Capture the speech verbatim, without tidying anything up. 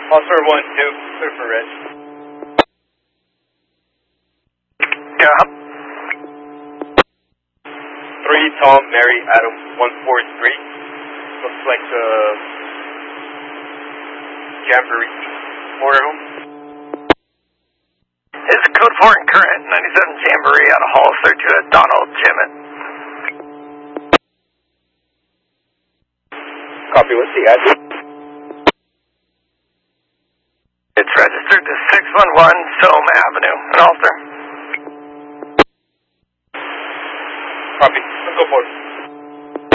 Officer one two, clear for red. Yeah. three, Tom, Mary, Adam, one four three. Looks like the Jamboree motorhome. It's code four and current, ninety-seven Jamboree out of Hollister to a Donald Jimmett. Copy, what's the address? It's registered to six one one Soam Avenue in Ulster.